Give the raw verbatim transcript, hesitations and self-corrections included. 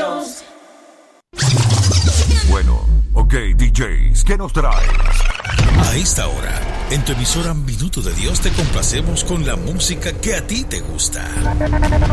Dios. Bueno, ok, D Js, ¿qué nos traes? A esta hora, en tu emisora Minuto de Dios te complacemos con la música que a ti te gusta.